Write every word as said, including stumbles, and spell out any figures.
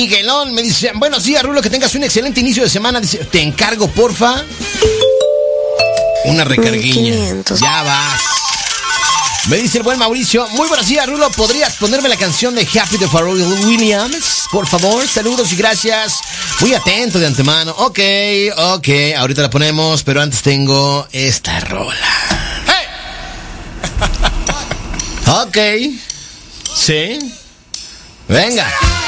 Miguelón me dice, buenos días, Rulo, que tengas un excelente inicio de semana. Dice, te encargo, porfa, una recarguilla. Ya vas. Me dice el buen Mauricio, muy buenos días, Rulo, ¿podrías ponerme la canción de Happy de Pharrell Williams? Por favor, saludos y gracias. Muy atento de antemano. Ok, ok, ahorita la ponemos, pero antes tengo esta rola. ¡Hey! Ok. Sí. Venga.